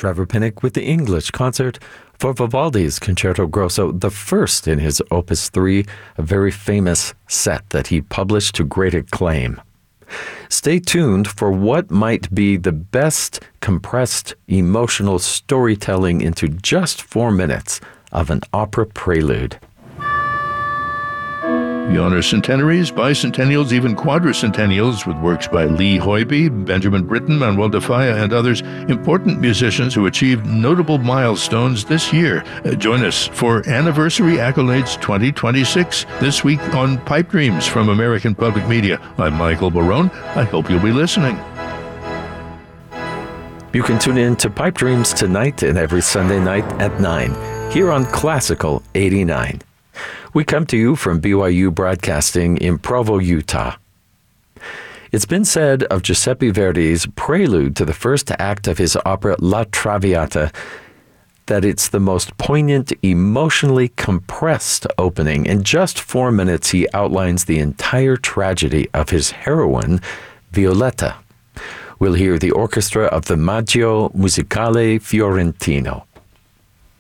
Trevor Pinnock with the English concert for Vivaldi's Concerto Grosso, the first in his Opus 3, a very famous set that he published to great acclaim. Stay tuned for what might be the best compressed emotional storytelling into just 4 minutes of an opera prelude. We honor centenaries, bicentennials, even quadricentennials with works by Lee Hoybe, Benjamin Britten, Manuel de Falla, and others, important musicians who achieved notable milestones this year. Join us for Anniversary Accolades 2026 this week on Pipe Dreams from American Public Media. I'm Michael Barone. I hope you'll be listening. You can tune in to Pipe Dreams tonight and every Sunday night at 9 here on Classical 89. We come to you from BYU Broadcasting in Provo, Utah. It's been said of Giuseppe Verdi's prelude to the first act of his opera La Traviata that it's the most poignant, emotionally compressed opening. In just 4 minutes, he outlines the entire tragedy of his heroine, Violetta. We'll hear the orchestra of the Maggio Musicale Fiorentino.